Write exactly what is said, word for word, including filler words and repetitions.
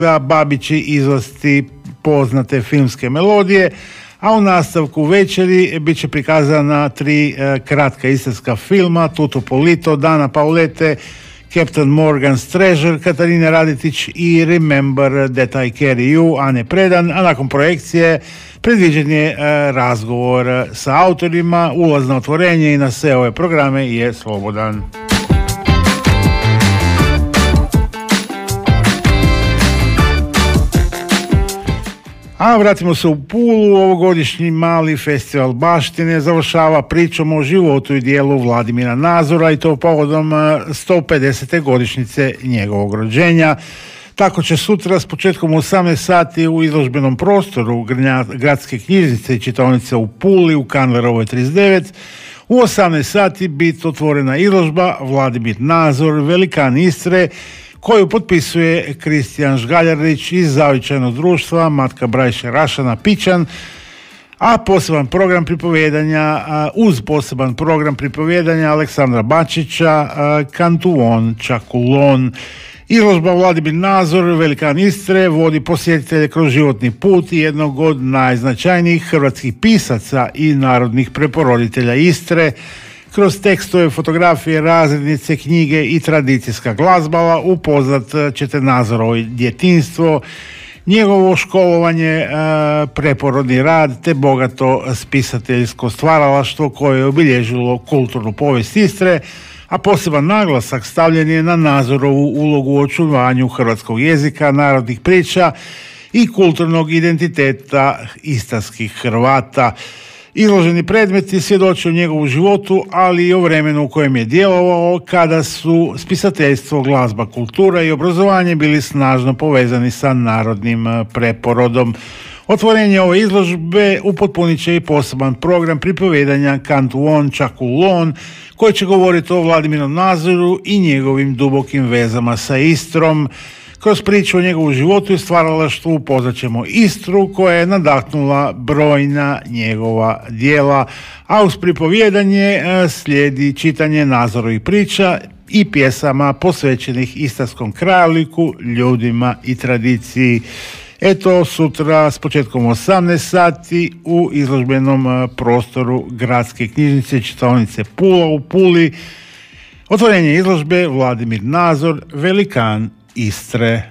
Babići izvesti poznate filmske melodije, a u nastavku večeri bit će prikazana tri e, kratka istarska filma: Tutto Pulito, Dana Paulete, Captain Morgan's Treasure, Katarine Radetić i Remember That I Carry You, Ane Predan, a nakon projekcije predviđen je e, razgovor sa autorima. Ulaz na otvorenje i na sve ove programe je slobodan. A vratimo se u Pulu. Ovogodišnji mali festival baštine završava pričom o životu i dijelu Vladimira Nazora, i to povodom sto pedesete godišnjice njegovog rođenja. Tako će sutra s početkom u osamnaest sati u izložbenom prostoru Gradske knjižnice i čitaonice u Puli u Kandlerovoj trideset devet u osamnaest sati biti otvorena izložba Vladimir Nazor, velikan Istre, koju potpisuje Kristijan Žgaljardić iz Zavičajnog društva Matka Brajše Rašana Pićan, a poseban program pripovijedanja, uz poseban program pripovijedanja Aleksandra Bačića, Kantuon Čakulon. Izložba Vladimir Nazor, velikan Istre, vodi posjetitelje kroz životni put jednog od najznačajnijih hrvatskih pisaca i narodnih preporoditelja Istre, kroz tekstove, fotografije, razrednice, knjige i tradicijska glazbala. Upoznat ćete Nazorovo djetinjstvo, njegovo školovanje, preporodni rad te bogato spisateljsko stvaralaštvo koje je obilježilo kulturnu povijest Istre, a poseban naglasak stavljen je na Nazorovu ulogu u očuvanju hrvatskog jezika, narodnih priča i kulturnog identiteta istarskih Hrvata. Izloženi predmeti svjedoče o njegovu životu, ali i o vremenu u kojem je djelovao, kada su spisateljstvo, glazba, kultura i obrazovanje bili snažno povezani sa narodnim preporodom. Otvorenje ove izložbe upotpunit će i poseban program pripovijedanja Kantuon Čakulon, koji će govoriti o Vladimiru Nazoru i njegovim dubokim vezama sa Istrom. Kroz priču o njegovu životu i stvaralaštvu upoznat ćemo Istru, koja je nadahnula brojna njegova djela, a uz pripovijedanje slijedi čitanje Nazorovih priča i pjesama posvećenih istarskom krajoliku, ljudima i tradiciji. Eto, sutra s početkom osamnaest sati u izložbenom prostoru Gradske knjižnice i čitaonice Pula u Puli otvorenje izložbe Vladimir Nazor, velikan Istre.